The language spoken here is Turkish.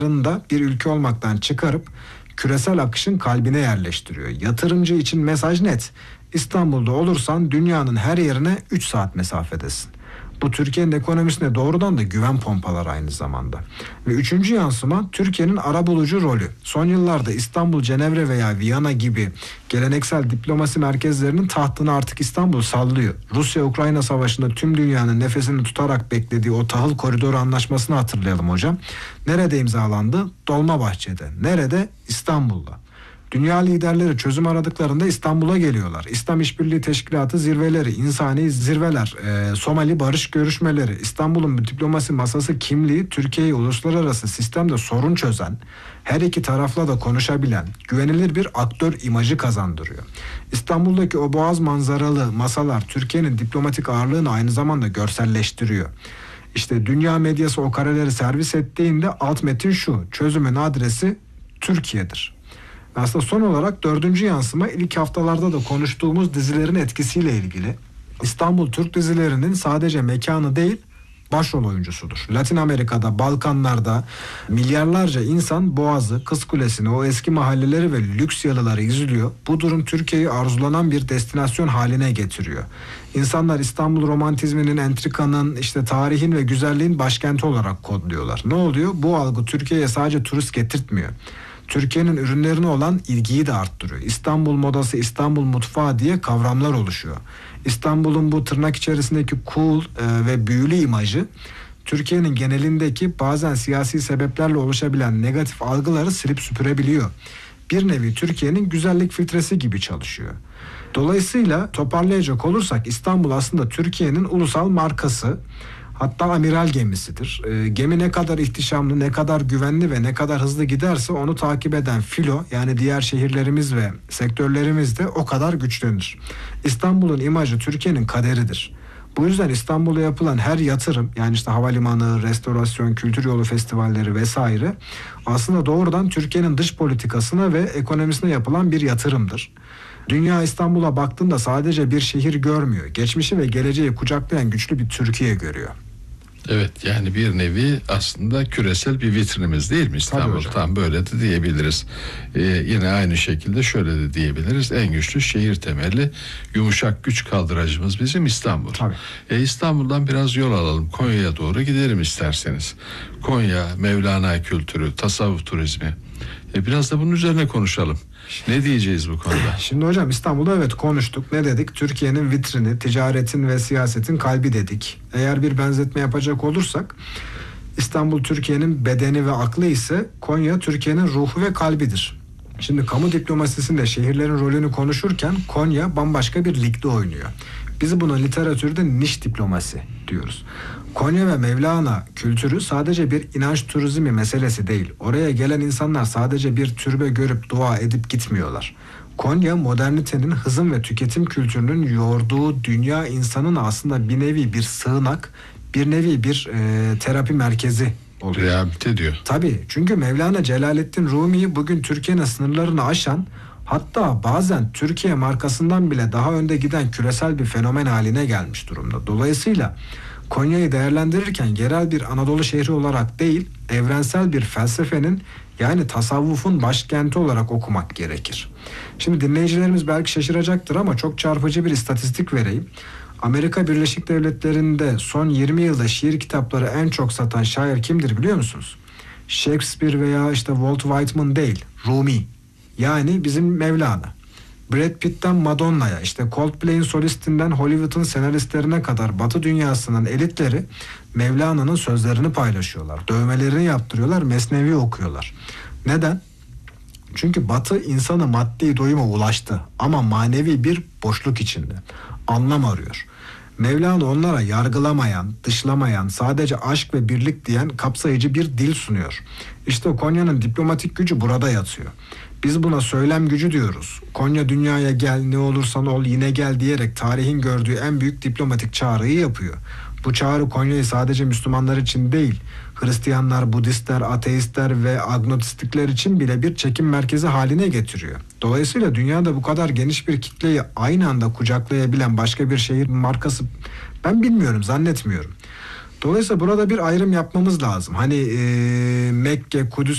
da bir ülke olmaktan çıkarıp küresel akışın kalbine yerleştiriyor. Yatırımcı için mesaj net. İstanbul'da olursan dünyanın her yerine 3 saat mesafedesin. Bu Türkiye'nin ekonomisine doğrudan da güven pompalar aynı zamanda. Ve üçüncü yansıma Türkiye'nin arabulucu rolü. Son yıllarda İstanbul, Cenevre veya Viyana gibi geleneksel diplomasi merkezlerinin tahtını artık İstanbul sallıyor. Rusya-Ukrayna savaşında tüm dünyanın nefesini tutarak beklediği o tahıl koridoru anlaşmasını hatırlayalım hocam. Nerede imzalandı? Dolmabahçe'de. Nerede? İstanbul'da. Dünya liderleri çözüm aradıklarında İstanbul'a geliyorlar. İslam İşbirliği Teşkilatı zirveleri, insani zirveler, Somali barış görüşmeleri, İstanbul'un diplomasi masası kimliği Türkiye'yi uluslararası sistemde sorun çözen, her iki tarafla da konuşabilen, güvenilir bir aktör imajı kazandırıyor. İstanbul'daki o boğaz manzaralı masalar Türkiye'nin diplomatik ağırlığını aynı zamanda görselleştiriyor. İşte dünya medyası o kareleri servis ettiğinde alt metin şu: çözümün adresi Türkiye'dir. Aslında son olarak dördüncü yansıma ilk haftalarda da konuştuğumuz dizilerin etkisiyle ilgili. İstanbul Türk dizilerinin sadece mekanı değil, başrol oyuncusudur. Latin Amerika'da, Balkanlar'da milyarlarca insan Boğaz'ı, Kız Kulesi'ni, o eski mahalleleri ve lüks yalıları izliyor. Bu durum Türkiye'yi arzulanan bir destinasyon haline getiriyor. İnsanlar İstanbul romantizminin, entrikanın, işte tarihin ve güzelliğin başkenti olarak kodluyorlar. Ne oluyor? Bu algı Türkiye'ye sadece turist getirtmiyor. Türkiye'nin ürünlerine olan ilgiyi de arttırıyor. İstanbul modası, İstanbul mutfağı diye kavramlar oluşuyor. İstanbul'un bu tırnak içerisindeki cool ve büyülü imajı Türkiye'nin genelindeki bazen siyasi sebeplerle oluşabilen negatif algıları silip süpürebiliyor. Bir nevi Türkiye'nin güzellik filtresi gibi çalışıyor. Dolayısıyla toparlayacak olursak İstanbul aslında Türkiye'nin ulusal markası. Hatta amiral gemisidir. Gemi ne kadar ihtişamlı, ne kadar güvenli ve ne kadar hızlı giderse onu takip eden filo, yani diğer şehirlerimiz ve sektörlerimiz de o kadar güçlenir. İstanbul'un imajı Türkiye'nin kaderidir. Bu yüzden İstanbul'a yapılan her yatırım, yani işte havalimanı, restorasyon, kültür yolu festivalleri vesaire, aslında doğrudan Türkiye'nin dış politikasına ve ekonomisine yapılan bir yatırımdır. Dünya İstanbul'a baktığında sadece bir şehir görmüyor. Geçmişi ve geleceği kucaklayan güçlü bir Türkiye görüyor. Evet, yani bir nevi aslında küresel bir vitrinimiz değil mi İstanbul? Tam böyle de diyebiliriz. Yine aynı şekilde şöyle de diyebiliriz. En güçlü şehir temelli yumuşak güç kaldıracımız bizim İstanbul. İstanbul'dan biraz yol alalım. Konya'ya doğru gidelim isterseniz. Konya, Mevlana kültürü, tasavvuf turizmi. Biraz da bunun üzerine konuşalım. Ne diyeceğiz bu konuda? Şimdi hocam İstanbul'da evet konuştuk. Ne dedik? Türkiye'nin vitrini, ticaretin ve siyasetin kalbi dedik. Eğer bir benzetme yapacak olursak İstanbul Türkiye'nin bedeni ve aklı ise Konya Türkiye'nin ruhu ve kalbidir. Şimdi kamu diplomasisinde şehirlerin rolünü konuşurken Konya bambaşka bir ligde oynuyor. Biz buna literatürde niş diplomasi diyoruz. Konya ve Mevlana kültürü sadece bir inanç turizmi meselesi değil. Oraya gelen insanlar sadece bir türbe görüp dua edip gitmiyorlar. Konya modernitenin, hızın ve tüketim kültürünün yoğurduğu dünya insanın aslında bir nevi bir sığınak, bir nevi bir terapi merkezi oluyor. Rehabilite diyor. Tabii, çünkü Mevlana Celaleddin Rumi'yi bugün Türkiye'nin sınırlarını aşan, hatta bazen Türkiye markasından bile daha önde giden küresel bir fenomen haline gelmiş durumda. Dolayısıyla Konya'yı değerlendirirken yerel bir Anadolu şehri olarak değil, evrensel bir felsefenin, yani tasavvufun başkenti olarak okumak gerekir. Şimdi dinleyicilerimiz belki şaşıracaktır ama çok çarpıcı bir istatistik vereyim. Amerika Birleşik Devletleri'nde son 20 yılda şiir kitapları en çok satan şair kimdir biliyor musunuz? Shakespeare veya işte Walt Whitman değil, Rumi. Yani bizim Mevlana. Brad Pitt'ten Madonna'ya, işte Coldplay'in solistinden Hollywood'un senaristlerine kadar Batı dünyasının elitleri Mevlana'nın sözlerini paylaşıyorlar. Dövmelerini yaptırıyorlar, mesnevi okuyorlar. Neden? Çünkü Batı insanı maddi doyuma ulaştı ama manevi bir boşluk içinde. Anlam arıyor. Mevlana onlara yargılamayan, dışlamayan, sadece aşk ve birlik diyen kapsayıcı bir dil sunuyor. İşte Konya'nın diplomatik gücü burada yatıyor. Biz buna söylem gücü diyoruz. Konya dünyaya gel, ne olursan ol yine gel diyerek tarihin gördüğü en büyük diplomatik çağrıyı yapıyor. Bu çağrı Konya'yı sadece Müslümanlar için değil, Hristiyanlar, Budistler, ateistler ve agnostikler için bile bir çekim merkezi haline getiriyor. Dolayısıyla dünyada bu kadar geniş bir kitleyi aynı anda kucaklayabilen başka bir şehir markası ben bilmiyorum, zannetmiyorum. Dolayısıyla burada bir ayrım yapmamız lazım. Hani Mekke, Kudüs